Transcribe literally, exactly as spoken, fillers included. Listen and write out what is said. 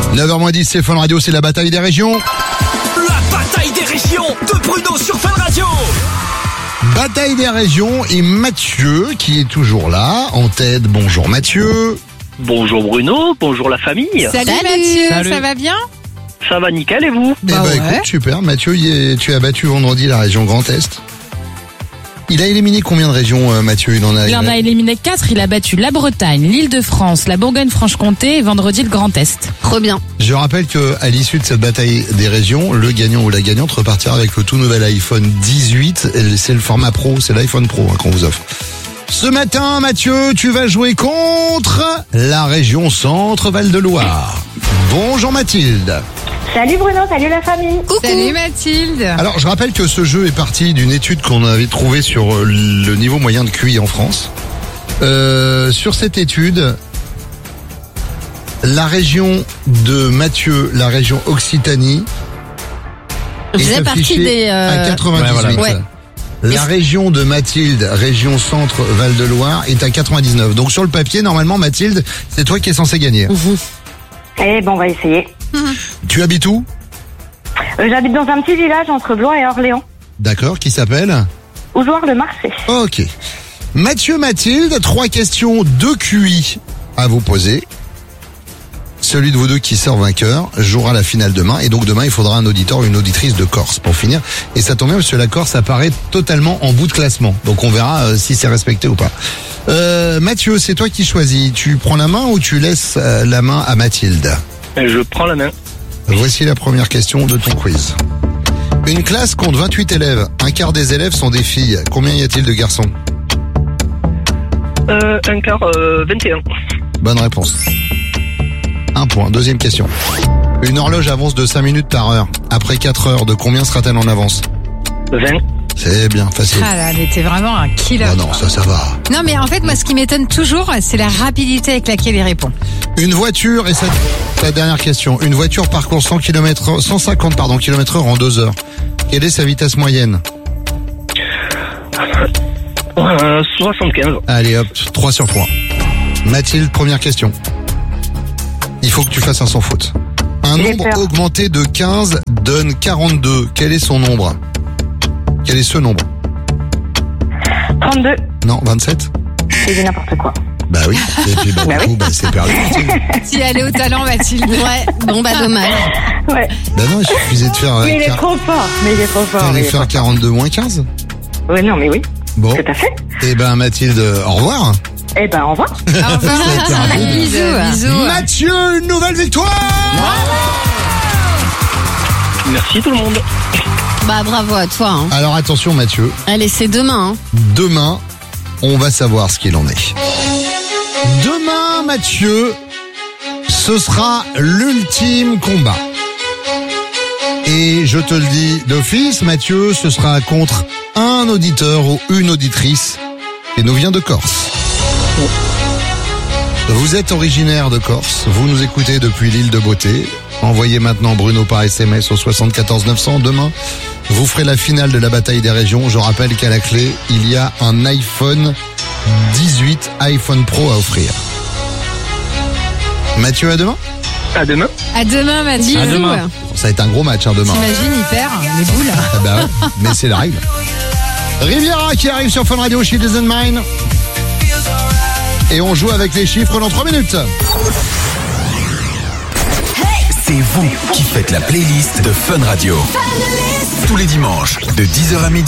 neuf heures moins dix, c'est Fun Radio, c'est la bataille des régions. La bataille des régions de Bruno sur Fun Radio. Bataille des régions et Mathieu qui est toujours là en tête. Bonjour Mathieu. Bonjour Bruno, bonjour la famille. Salut, Salut. Mathieu, Salut. ça va bien? Ça va nickel et vous? Eh Bah ben ouais. écoute, super. Mathieu, il est- tu as battu vendredi la région Grand Est. Il a éliminé combien de régions, euh, Mathieu? Il en a, Il en a éliminé quatre. Il a battu la Bretagne, l'Île-de-France, la Bourgogne-Franche-Comté et vendredi le Grand Est. Trop bien. Je rappelle que à l'issue de cette bataille des régions, le gagnant ou la gagnante repartira avec le tout nouvel iPhone dix-huit. Et c'est le format Pro, c'est l'iPhone Pro hein, qu'on vous offre. Ce matin, Mathieu, tu vas jouer contre la région Centre Val-de-Loire. Bonjour Mathilde. Salut Bruno, salut la famille. Coucou. Salut Mathilde. Alors, je rappelle que ce jeu est parti d'une étude qu'on avait trouvée sur euh, le niveau moyen de Q I en France. Euh, sur cette étude, la région de Mathieu, la région Occitanie, Je est faisais partie affichée des... euh, à quatre-vingt-dix-huit. ouais, voilà. Ouais. La région de Mathilde, région Centre Val-de-Loire, est à quatre-vingt-dix-neuf. Donc sur le papier, normalement, Mathilde, c'est toi qui es censé gagner. Eh ben on va essayer. Tu habites où? Euh, J'habite dans un petit village entre Blois et Orléans, D'accord, qui s'appelle? Ozoir-le-Marcé. Ok. Mathieu, Mathilde, trois questions de Q I à vous poser. Celui de vous deux qui sort vainqueur jouera la finale demain. Et donc demain, il faudra un auditeur ou une auditrice de Corse pour finir. Et ça tombe bien parce que la Corse apparaît totalement en bout de classement. Donc on verra euh, si c'est respecté ou pas. Euh, Mathieu, c'est toi qui choisis. Tu prends la main ou tu laisses euh, la main à Mathilde? Je prends la main. Voici la première question de ton quiz. Une classe compte vingt-huit élèves. Un quart des élèves sont des filles. Combien y a-t-il de garçons? Euh, un quart, euh, vingt et un. Bonne réponse. Un point. Deuxième question. Une horloge avance de cinq minutes par heure. Après quatre heures, de combien sera-t-elle en avance? vingt. C'est bien, facile. Ah là, mais t'es vraiment un killer. Ah non, ça, ça va. Non, mais en fait, moi, ce qui m'étonne toujours, c'est la rapidité avec laquelle il répond. Une voiture, et ça, la dernière question. Une voiture parcourt cent kilomètres, cent cinquante pardon, kilomètres heure en deux heures. Quelle est sa vitesse moyenne? Euh, soixante-quinze. Allez hop, trois sur trois. Mathilde, première question. Il faut que tu fasses un sans faute. Un J'ai nombre peur. augmenté de quinze donne quarante-deux. Quel est son nombre? Quel est ce nombre? trente-deux. Non, vingt-sept? J'ai dit n'importe quoi. Bah oui. Et puis bah, Bah du oui. coup, bah, c'est perdu. Mathilde. Si elle est au talent, Mathilde. Ouais, bon, bah, dommage. Ouais. Bah non, il suffisait de faire, euh, Mais il est quar- trop fort. Mais il est trop fort. fallait il est faire trop quarante-deux moins quinze. fort. Ouais, non, mais oui. Bon. Tout à fait. Eh ben Mathilde, au revoir. Eh ben au revoir. Au revoir. Ça a été rapide. Bisous. Bisous. Mathieu, une nouvelle victoire. Merci tout le monde. Bah bravo à toi. Hein. Alors attention Mathieu, Allez, c'est demain. Hein. demain, on va savoir ce qu'il en est. Demain, Mathieu, ce sera l'ultime combat. Et je te le dis d'office, Mathieu, ce sera contre un auditeur ou une auditrice qui nous vient de Corse. Vous êtes originaire de Corse, vous nous écoutez depuis l'île de Beauté. Envoyez maintenant Bruno par S M S au soixante-quatorze neuf cents. Demain, vous ferez la finale de la bataille des régions. Je rappelle qu'à la clé, il y a un iPhone dix-huit, iPhone Pro à offrir. Mathieu, à demain. À demain. À demain, Mathilde. À demain. Ça va être un gros match hein, demain. T'imagines, il perd les boules. Ah bah ouais, mais c'est la règle. Riviera qui arrive sur Fun Radio, She Doesn't Mind. Et on joue avec les chiffres dans trois minutes. C'est vous qui faites la playlist de Fun Radio. Tous les dimanches, de dix heures à midi.